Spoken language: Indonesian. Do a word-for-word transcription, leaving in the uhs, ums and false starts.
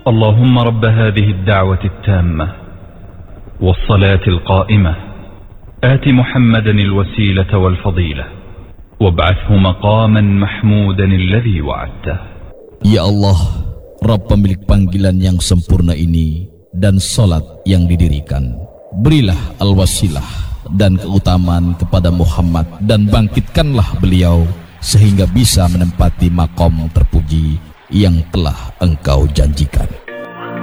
اللهم رب هذه الدعوة التامة والصلاة القائمة آت محمدا الوسيلة والفضيلة وابعثه مقاما محمودا الذي وعدته. Ya Allah, Rabb pemilik panggilan yang sempurna ini dan salat yang didirikan, berilah al-wasilah dan keutamaan kepada Muhammad dan bangkitkanlah beliau sehingga bisa menempati makom terpuji yang telah engkau janjikan.